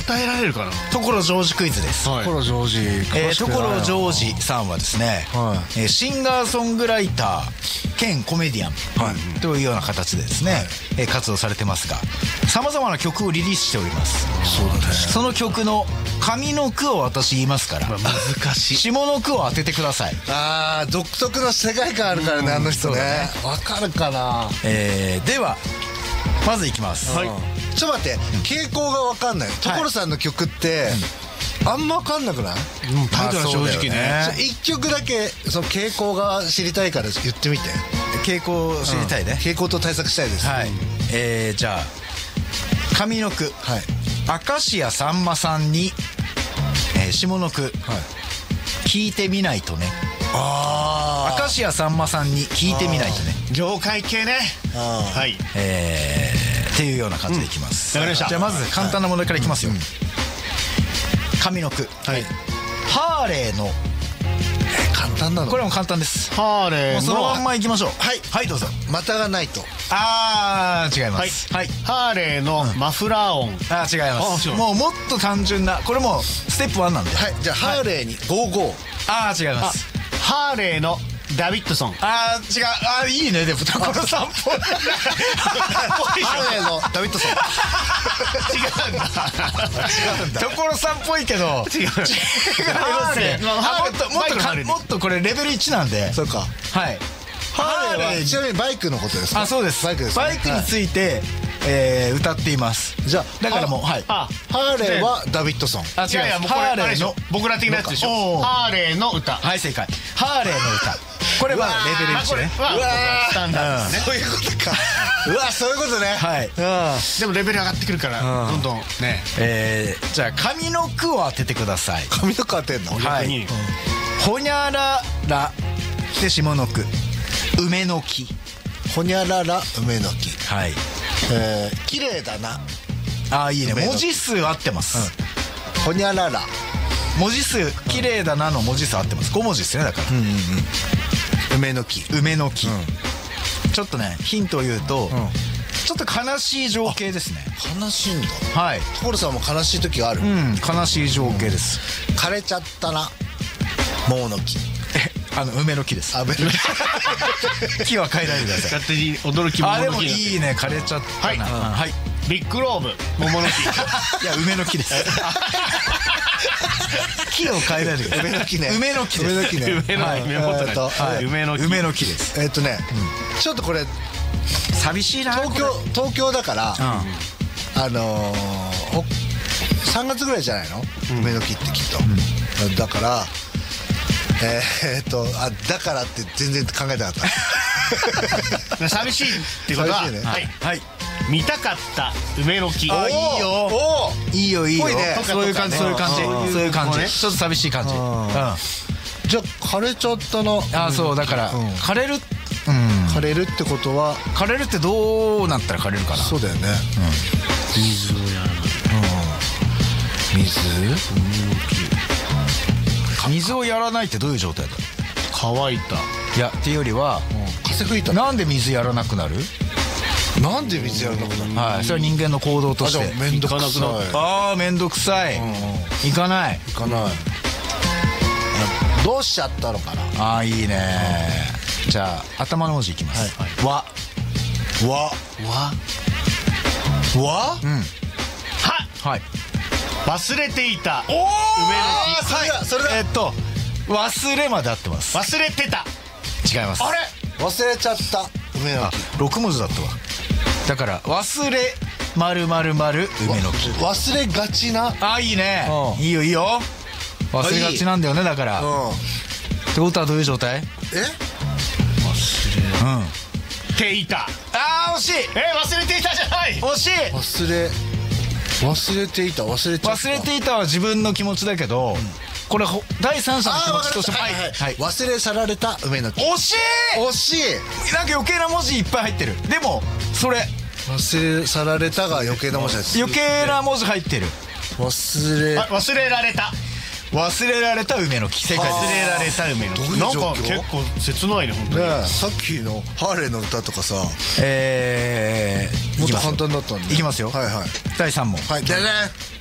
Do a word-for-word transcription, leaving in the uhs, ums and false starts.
答えられるかな。 所ジョージクイズです。 所ジョージ、 えー、所ジョージさんはですね、はい、えー、シンガーソングライター兼コメディアン、はい、というような形でですね、はい、えー、活動されてますが、さまざまな曲をリリースしております。 そうだね。 その曲の上の句を私言いますから、まあ、 難しい。 下の句を当ててください。 あー、独特の世界観あるからね、あの人ね。わかるかな。 えー、ではまずいきます。 はい、ちょっと待って、傾向がわかんない。所さんの曲って、はい、あんまわかんなくない？ うん、タイトルは正直ね。 一曲だけその傾向が知りたいから言ってみて。 傾向知りたいね。 傾向と対策したいです。 はい。えー、じゃあ上の句、はい、明石家さんまさんに、えー、下の句、はい、聞いてみないとね。 ああ、明石家さんまさんに聞いてみないとね。 業界系ね。 はい。えー、っていうような感じでいきます。 わかりました。 じゃあまず簡単な問題からいきますよ。上の句、はい、ハーレーの、 えー、簡単なの？ これも簡単です。 ハーレーの、 もうそのまんまいきましょう。 はいはい、どうぞ。 またがないと。 あー、違います。 はい、ハーレーのマフラー音。 あー、違います。もうもっと単純な、これもステップワンなんで。 はい、じゃあハーレーにゴーゴー。 あー、違います。 ハーレーのダビッドソン。 あー、違う。あー、いいね。でも所さんっぽい。 ハーレーのダビッドソン。 違うんだ。違うんだ。所さんっぽいけど違う。 ハーレー、 もっともっともっとこれレベルいちなんで。 そうか。 はい。 ハーレーはちなみにバイクのことですか？ あ、そうです。 バイクです。 バイクについてえ歌っています。 じゃあだからもう、はい。 ハーレーはダビッドソン。 あ、違う。ハーレーの僕ら的なやつでしょ。ハーレーの歌。 はい、正解。ハーレーの歌。これはレベルいちね。 うわー、スタンダードですね。 そういうことか。うわ、そういうことね。 はい。 でもレベル上がってくるからどんどんね。 えー、じゃあ上の句を当ててください。 上の句当てんの？ はい。ほにゃららで下の句。梅の木。 ほにゃらら梅の木。 はい。 えー、綺麗だな。 ああ、いいね。文字数合ってます。 ほにゃらら。 文字数綺麗だなの文字数合ってます。ご文字ですね、だから。 うんうんうん。梅の木。 梅の木。ちょっとね、ヒントを言うと、ちょっと悲しい情景ですね。 悲しいんだ。 はい。 所さんも悲しい時がある？ うん、悲しい情景です。 枯れちゃったな。桃の木。 あの梅の木です。 あ、梅の木。木は変えないでください。 勝手に驚き桃の木。 あ、でもいいね、枯れちゃったな。はい。 ビッグローブ桃の木。 いや、梅の木です。木を変えないでください。 梅の木ね。 梅の木です。 梅の木ね。 梅の木。梅の木。 梅の木です。 えっとね、ちょっとこれ寂しいな。 東京東京だから、あのさんがつぐらいじゃないの？梅の木ってきっと。だから。えー、っとあだからって全然考えてなかった寂しいってことは、ね、はい、はい、見たかった梅の木。 あ、いいよおいいよいいよ、ね、そういう感じそういう感じそういう感じ、ちょっと寂しい感じ。うん、 じゃあ枯れちゃったな。 あ、そうだから、うん、枯れる、うん、 枯れるってことは枯れるってどうなったら枯れるかな。 そうだよね、 うん、水をやらない、 うん、水水をやらないってどういう状態だ？ 乾いた。 いやっていうよりは、 風吹いた。 なんで水やらなくなる？ なんで水やらなくなる？ はい、それは人間の行動として。 めんどくさい。 ああ、めんどくさい。行かない。 行かない。どうしちゃったのかな。 ああ、いいね。じゃあ頭の文字いきます。わ。 わ。わ。わ。 うん。は。はい。 忘れていた。 おお、 梅の木。 それだ、それだ。 えっと忘れまで合ってます。 忘れてた。 違います。 あれ、 忘れちゃった梅の木。 六文字だったわ。だから忘れまるまるまる梅の木。 忘れがちな。 あ、いいね、いいよいいよ。忘れがちなんだよね、だから。ってことはどういう状態？ え、 忘れ、うん、 ていた。 あー、惜しい。 え、忘れていたじゃない。 惜しい。 忘れ忘れていた。忘れちゃった。 忘れていたは自分の気持ちだけど、これ第三者の気持ちとしても、はいはい、 忘れ去られた梅の木。 惜しい。 惜しい。 なんか余計な文字いっぱい入ってる。でもそれ忘れ去られたが余計な文字です。 余計な文字入ってる。 忘れ忘れられた。 忘れられた梅の木。正解。 忘れられた梅の木。なんか結構切ないね、本当にね。 さっきのハーレーの歌とかさ、 えー、 もっと簡単だったんで。 いきますよ。 はいはい。 だいさん問。 はい、でね。